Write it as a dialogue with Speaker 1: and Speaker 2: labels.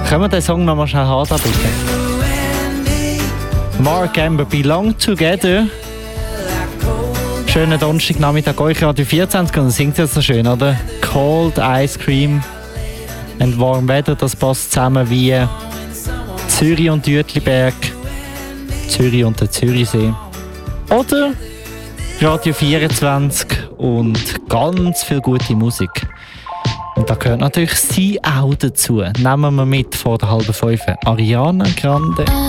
Speaker 1: Können wir den Song noch mal schnell haben, bitte? Mark Amber, Belong Together. Schönen Donnerstagnachmittag, euch Radio 24 und dann singt es so schön, oder? Cold Ice Cream and Warm Weather, das passt zusammen wie Zürich und Uetliberg, Zürich und der Zürichsee. Oder Radio 24 und ganz viel gute Musik. Und da gehört natürlich sie auch dazu. Nehmen wir mit vor der 4:30. Ariana Grande.